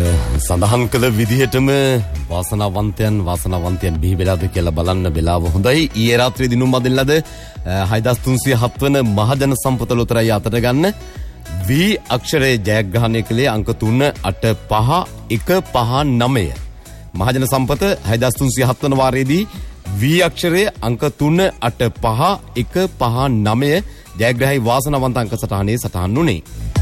සඳහන් කළ විදිහටම වාසනාවන්තයන් බිහි වෙලාද කියලා බලන්න වෙලාව හොඳයි. ඊයේ රාත්‍රියේ දිනුම් අදින ලද 6307 වන මහජන සම්පත ලොතරැයි අතට ගන්න V අක්ෂරයේ ජයග්‍රහණය කළේ අංක 385159. මහජන සම්පත 6307 වන වාරයේදී V අක්ෂරයේ අංක 385159 ජයග්‍රහයි වාසනාවන්ත අංක සටහනේ සටහන් වුණේ.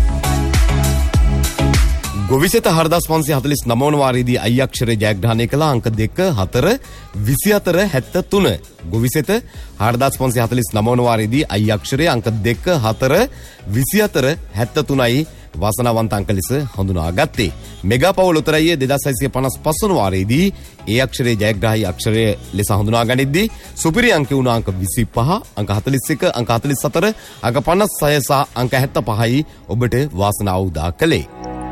ගොවිසෙත 4549 වන වාරයේදී I අක්ෂරයේ ජයග්‍රහණය කළ අංක 2 4 24 73. ගොවිසෙත 4549 වන වාරයේදී I අක්ෂරයේ අංක 2 4 24 73යි වාසනාවන්ත අංක ලෙස හඳුනාගත්තේ. මෙගා පවුල උතරයියේ 2655 වන වාරයේදී ඒ අක්ෂරයේ ජයග්‍රහී අක්ෂරය ලෙස හඳුනා ගනිද්දී සුපිරි අංක වුණ අංක 25, අංක 41, අංක 44, අංක 56 සහ අංක 75යි ඔබට වාසනාව උදා කළේ.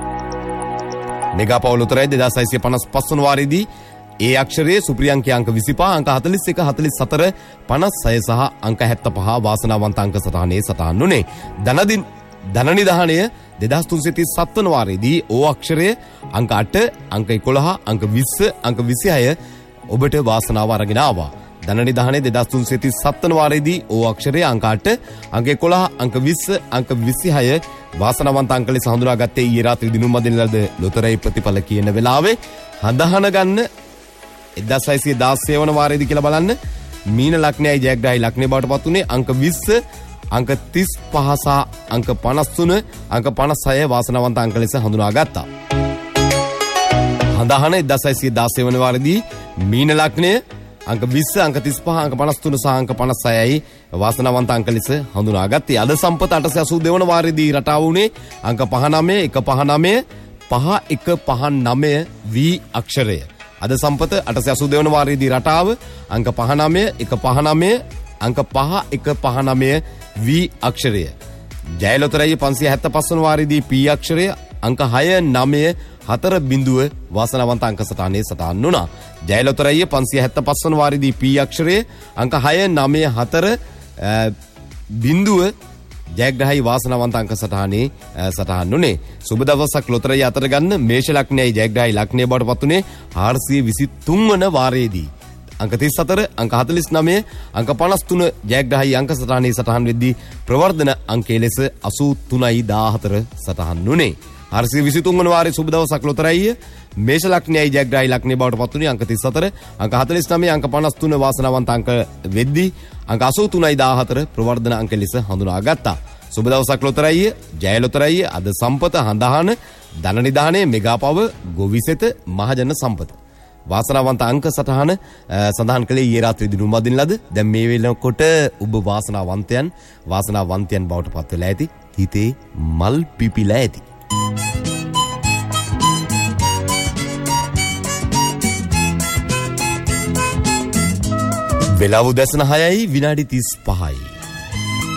මෙගා පවුල උතරයි 2655 වන වාරයේදී ඒ අක්ෂරයේ සුපිරි අංකය අංක 25, අංක 41, 44, 56 සහ අංක 75 වාසනාවන්ත අංක සටහනේ සටහන් වුණේ. ධන නිධානය 2337 වන වාරයේදී O අක්ෂරය අංක 8, අංක 11, අංක 20, අංක 26 ඔබට වාසනාව අරගෙන ආවා. ධන නිධානය 2337 වන වාරයේදී O අක්ෂරය අංක 8, අංක 11, අංක 20, අංක 26 වාසනාවන්ත අංක ලෙස හඳුනාගත්තේ ඊයේ රාත්‍රී දිනුම් අදින ලද ලොතරැයි ප්‍රතිඵල කියන වෙලාවේ. හඳහන ගන්න 1616 වන වාරයේදී කියලා බලන්න මීන ලග්නයයි ජයග්‍රහී ලග්නේ බවට පත් උනේ අංක 20, අංක 35 සහ අංක 53, අංක 56 වාසනාවන්ත අංක ලෙස හඳුනාගත්තා. හඳහන 1616 වන වාරයේදී මීන ලග්නය අංක 20, අංක 35, අංක 53 සහ අංක 56යි වාසනාවන්ත අංක ලෙස හඳුනාගත්තේ. අද සම්පත 882 වන වාරයේදී රටාව වුණේ අංක 59 159 5159 V අක්ෂරය. අද සම්පත 882 වන වාරයේදී රටාව අංක 59 159 අංක 5159 V අක්ෂරය. ජයලොතරැයි 575 වන වාරයේදී P අක්ෂරය අංක 694 වාසනාවන්ත අංක සටහනේ සටහන් වුණා. ජයලොතරැයි 575 වන වාරයේදී P අක්ෂරය අංක 694 ජයග්‍රහයි වාසනාවන්ත අංක සටහනේ සටහන් වුණේ. සුබ දවසක් ලොතරැයි අතර ගන්න මේෂ ලග්නයයි ජයග්‍රහයි ලග්නය බවට පත් උනේ 423 වන වාරයේදී. අංක 34, අංක 49, අංක 53 ජයග්‍රහයි අංක සටහනේ සටහන් වෙද්දී ප්‍රවර්ධන අංකයේ ලෙස 83.14 සටහන් වුණේ. 423 වන වාරයේ සුබ දවසක් ලොතරැයි මේෂ ලග්නයයි ජයග්‍රහයි ලග්නේ බවට පත් උනේ අංක 34, අංක 49, අංක 53 වාසනාවන්ත අංක වෙද්දී අංක 83.14 ප්‍රවර්ධන අංක ලෙස හඳුනාගත්තා. සුබ දවසක් ලොතරැයි ජය ලොතරැයි අද සම්පත හඳහන ධන නිධානයේ මෙගා පව ගොවිසෙත මහජන සම්පත වාසනාවන්ත අංක සටහන සඳහන් කළේ ඊයේ රාත්‍රී දිනුම් අදින ලද. දැන් මේ වෙලකොට ඔබ වාසනාවන්තයන් බවට පත් වෙලා ඇති. හිතේ මල් පිපිලා ඇති. වෙලාව දැසන 6යි විනාඩි 35යි.